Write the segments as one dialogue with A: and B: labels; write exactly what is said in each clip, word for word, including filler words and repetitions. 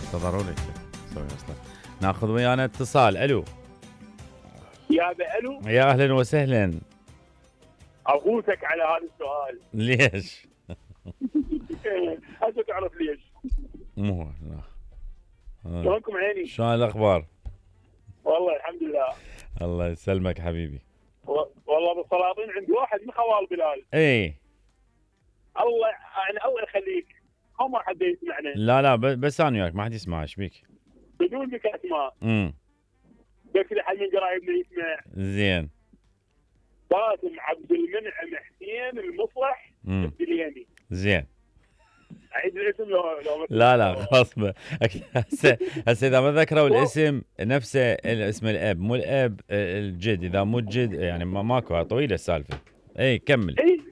A: انتظروني سوي اصلا. ناخذ ويانا اتصال. الو
B: يا بألو،
A: يا اهلا وسهلا.
B: اغوثك على هذا السؤال.
A: ليش؟
B: هسه تعرف ليش.
A: مو لا.
B: شلونكم عيني؟
A: شلون الاخبار؟
B: والله الحمد لله.
A: الله يسلمك حبيبي.
B: والله بالسلاطين عندي واحد من خوال بلال.
A: اي
B: الله يعني الله يخليك، هو ما حد يسمعنا.
A: لا لا بس انا وياك، ما حد يسمع. ايش بيك؟
B: بدون ذكر اسماء.
A: امم
B: بس لحد من قرايبنا يسمع.
A: زين.
B: باسم عبد المنعم حسين المصلح الدليمي.
A: زين.
B: اعيد الاسم لو لو
A: لا لا خلاص. هسه هسه اذا ما ذكروا الاسم نفسه اسم الاب، مو الاب الجد، اذا مو الجد يعني ما ماكو، طويله السالفه. اي كمل.
B: اي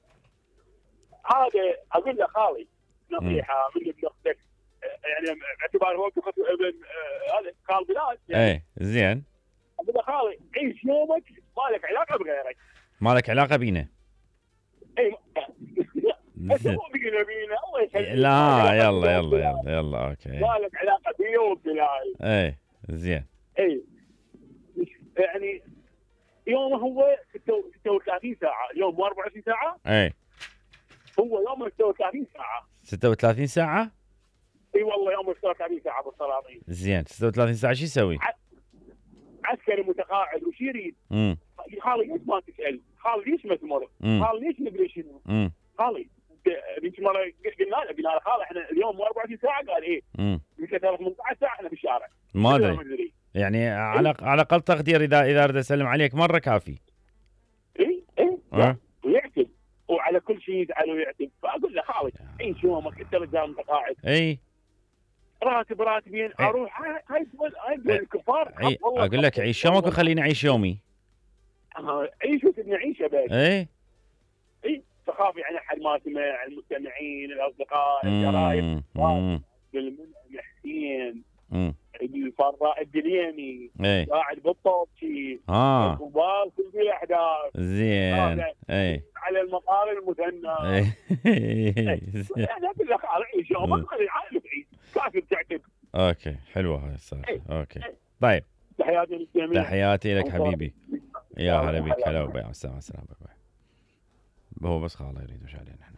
B: هذا اقول له خالي نصيحه من ابن اختك، يعني باعتبار هو ابن هذا خال بلال يعني.
A: اي زين.
B: اقول له خالي عيش يومك، ما لك علاقه بغيرك،
A: ما لك علاقه بينا.
B: اي بس مو بينا بينا الله يخليك.
A: لا يلا يلا يلا يلا اوكي.
B: ما لك علاقه بي وبلال.
A: اي زين.
B: اي يعني يومه هو ستة وثلاثين ساعه، يوم مو أربعة وعشرين ساعه.
A: اي
B: هو يومه ستة وثلاثين ساعه.
A: ستة وثلاثين ساعه؟
B: اي والله يومه ستة وثلاثين ساعه بالسلاطين.
A: زين. ستة وثلاثين ساعه شو يسوي؟
B: عسكري متقاعد وش يريد؟
A: امم
B: خالي ليش ما تسال؟ خالي ليش ما تمر؟ خالي ليش ندري شنو؟
A: امم
B: خالي ذيك مره قلنا له قلنا له خالي احنا اليوم مو أربعة وعشرين ساعه، قال ايه؟
A: امم
B: يمكن ثمانية عشر ساعه احنا بالشارع.
A: ما ادري يعني على على اقل تقدير اذا اذا اريد اسلم عليك مره كافي.
B: اي اي
A: أه؟
B: ويعتب وعلى كل شيء يزعل ويعتب. فاقول له خالي عيش يومك، انت رجال متقاعد.
A: اي
B: راتب راتبين اروح هاي هاي الكفار.
A: اي اقول لك عيش يومك وخليني اعيش يومي.
B: عيش وسيبني عيش يا باشا.
A: اي
B: اي فخاف يعني احد ما سمع، المستمعين الاصدقاء الجرايد. بالمنعم حسين الفراء الدليمي قاعد بالطوب شي
A: اه
B: وبال كل في احداث.
A: زين. اي
B: على المطار المثنى. انا اقول لك عيش يومك خلي عائلك عيش، كافي تعتب.
A: اوكي حلوه هاي السالفه. اوكي طيب.
B: تحياتي للجميع.
A: تحياتي لك حبيبي. يا هلا بك. هلا وبيع. السلام السلام. هو بس خاله يريد وش علينا.